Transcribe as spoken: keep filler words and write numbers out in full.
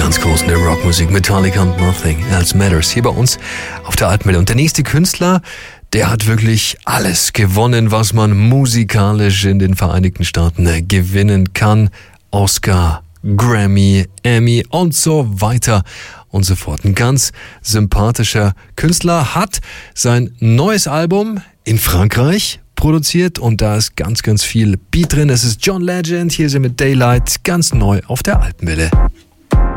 ganz Großen der Rockmusik, Metallica und Nothing Else Matters, hier bei uns auf der Alpenwelle. Und der nächste Künstler, der hat wirklich alles gewonnen, was man musikalisch in den Vereinigten Staaten gewinnen kann. Oscar, Grammy, Emmy und so weiter und so fort. Ein ganz sympathischer Künstler, hat sein neues Album in Frankreich produziert und da ist ganz, ganz viel Beat drin. Es ist John Legend, hier sind wir mit Daylight, ganz neu auf der Alpenwelle.